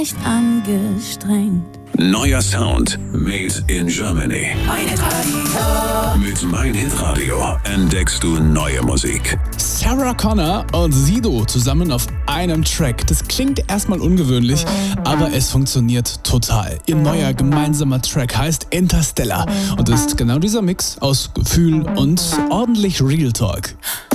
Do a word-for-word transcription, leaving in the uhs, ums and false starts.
Nicht angestrengt. Neuer Sound made in Germany. Mein Hitradio. Mit Mein Hitradio entdeckst du neue Musik. Sarah Connor und Sido zusammen auf einem Track. Das klingt erstmal ungewöhnlich, aber es funktioniert total. Ihr neuer gemeinsamer Track heißt Interstellar und ist genau dieser Mix aus Gefühl und ordentlich Real Talk.